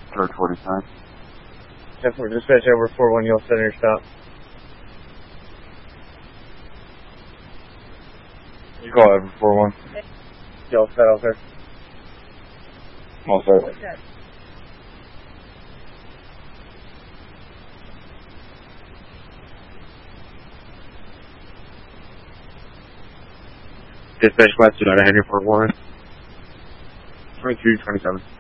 Third 49. 10-4, dispatch over 4-1, you'll set your stop. You call over 4-1. Y'all set out there. All set. Dispatch West, do not have any 4-1. 22-27.